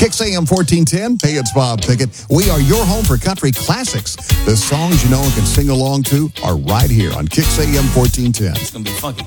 Kicks AM 1410. Hey, it's Bob Pickett. We are your home for country classics. The songs you know and can sing along to are right here on Kicks AM 1410. It's going to be funky.